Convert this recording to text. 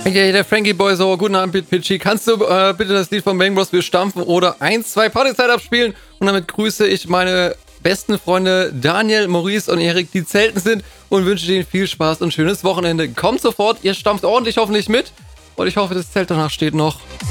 Hey, der Frankie Boy so, guten Abend, Pitchy. Kannst du bitte das Lied von Bang Bros. Wir stampfen oder 1, 2 Partyzeit abspielen? Und damit grüße ich meine besten Freunde Daniel, Maurice und Erik, die zelten sind und wünsche denen viel Spaß und schönes Wochenende. Kommt sofort, ihr stampft ordentlich hoffentlich mit und ich hoffe, das Zelt danach steht noch.